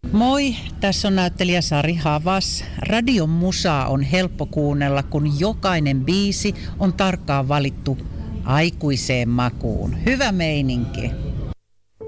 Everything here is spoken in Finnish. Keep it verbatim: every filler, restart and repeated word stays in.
Moi, tässä on näyttelijä Sari Havas. Radion musaa on helppo kuunnella, kun jokainen biisi on tarkkaan valittu aikuiseen makuun. Hyvä meininki.